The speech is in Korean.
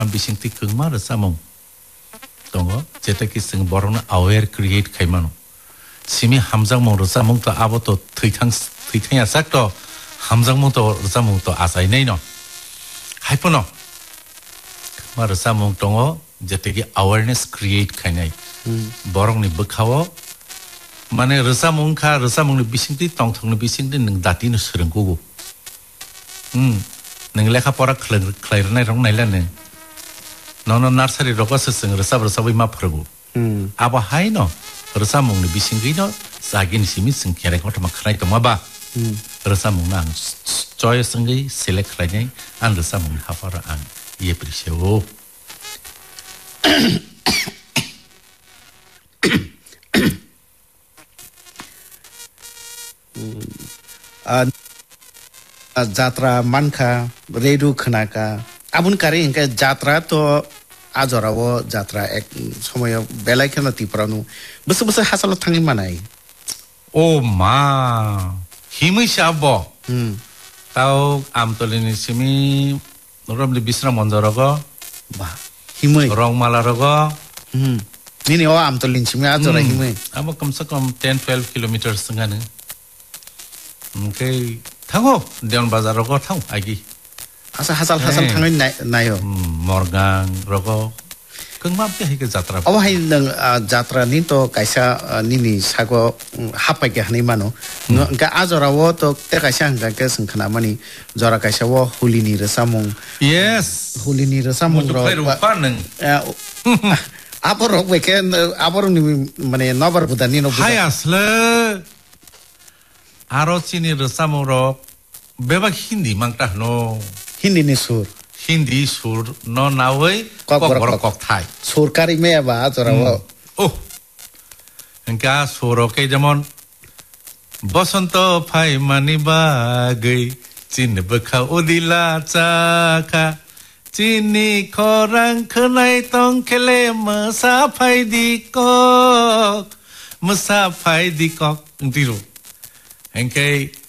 비싱티 그마르 사몽 동거 제타키 생 버로나 aware create 카이마노 시미 함장몽으로 사몽도 아보도 트이탕야 싹도 함장몽도 사몽도 아사이네이노 하이퍼노 그마르 사몽 동거 제타키 awareness create 카이나이 버롱니 버카워 만에 르사몽카 르사몽니 비싱티 똥통니 비싱티 능 다티는 스런 거고 능 레카 포라 클레르네 롱나일라네 너는 나사리 로가스승 르사브르사비 마프르고 아바 하이노 르사몽니 비싱기노 사긴 시미승 케레 코토마 크라이토 마바 르사몽나 조이 승기 셀렉라니 안 르사몽니 하파라 안 예프리쇼 जात्रा मानखा रेडू खनाका आबुन कारे इनका जात्रा तो आज रावो जात्रा एक समय बेलाय खेना तिप्रानु बस बस हासल थांगि मानाय ओ मा हिमै शाबो ताव आमतलिनि सिमि नरमलि बिस्रा मनजरगो बा हिमै रंगमालारगो निनि ओ आमतलिनि सिमि आज रा हिमै आम कम से कम 10-12 किलोमीटर संगाने ओके थांगो देवन बाजारगो थां आगि आसा हासल थांगै नायो मरगां रगो कंमाबते हेके जात्रा अब हाय नों जात्रा नि तो कायसा निनि सागो हापाके हनै मानो नगा आजरावो तो ते कायसा हंगा के संखना मानि जरा कायसा वो हुलिनि रसामुं यस हुलिनि रसामुं रो आबर वेके आबर माने नबर बुदानि नो हाय असले आरोचिनि रसामुं रो बेबा हिन्दी मांगता नो हिन्दी नि सुर हिन्दी सुर न नावै कक थाय सरकारि मेबा जरावो ओ इनका सुरके जेमन बसंत फाय मानि बागै चिन बखा उदिला चाखा चिनि खरां खोनाय तं खेले मोसा फायदि कक दिरु इनके